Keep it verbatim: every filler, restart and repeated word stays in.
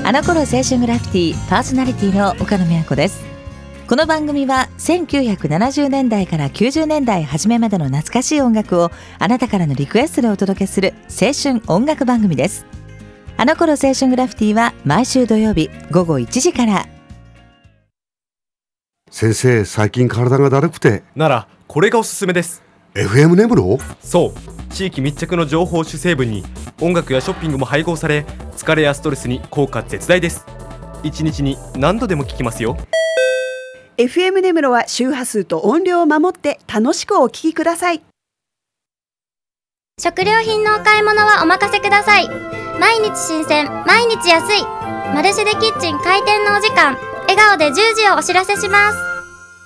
あの頃青春グラフィティパーソナリティの岡野美和子です。この番組はせんきゅうひゃくななじゅうねんだいからきゅうじゅうねんだい初めまでの懐かしい音楽をあなたからのリクエストでお届けする青春音楽番組です。あの頃青春グラフィティは毎週土曜日ごごいちじから。 先生、最近体がだるくて。 ならこれがおすすめです。 エフエム ネムロ？ そう地域密着の情報主成分に音楽やショッピングも配合され、疲れやストレスに効果絶大です。いちにちに何度でも聞きますよ。 エフエム ネムロは周波数と音量を守って楽しくお聞きください。 食料品のお買い物はお任せください。毎日新鮮、毎日安い。マルシェでキッチン開店のお時間、笑顔でじゅうじをお知らせします。